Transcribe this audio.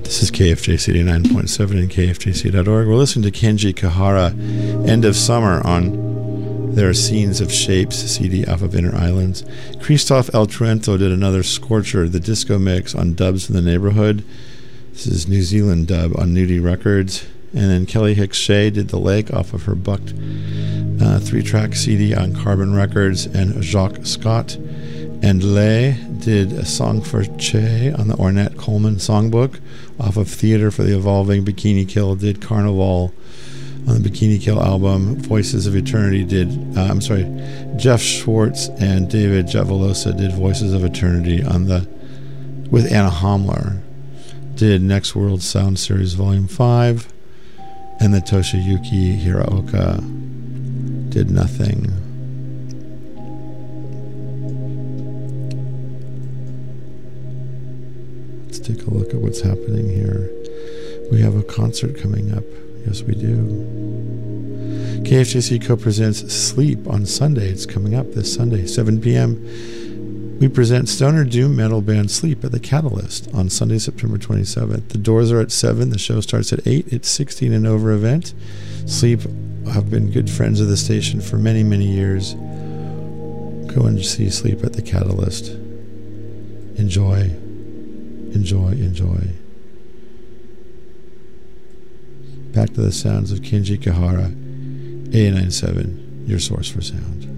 This is KFJC 89.7 and KFJC.org. We're listening to Kenji Kahara, End of Summer, on their Scenes of Shapes CD off of Inner Islands. Christophe El Truento did another scorcher, the disco mix on Dubs in the Neighborhood. This is New Zealand dub on Nudie Records. And then Kelly Hicks Shea did The Lake off of her Bucked 3-track CD on Carbon Records. And Jacques Scott and Lay did A Song for Che on the Ornette Coleman Songbook off of Theater for the Evolving. Bikini Kill did Carnival on the Bikini Kill album. Voices of Eternity did, Jeff Schwartz and David Javolosa did Voices of Eternity on the, with Anna Homler, did Next World Sound Series Volume 5, and the Toshiyuki Hiraoka did Nothing. Let's take a look at what's happening here. We have a concert coming up. Yes, we do. KFJC co-presents Sleep on Sunday. It's coming up this Sunday, 7 p.m. We present stoner doom metal band Sleep at the Catalyst on Sunday, September 27th. The doors are at 7. The show starts at 8. It's 16 and over event. Sleep have been good friends of the station for many, many years. Go and see Sleep at the Catalyst. Enjoy. Enjoy, enjoy. Back to the sounds of Kenji Kahara, A97, your source for sound.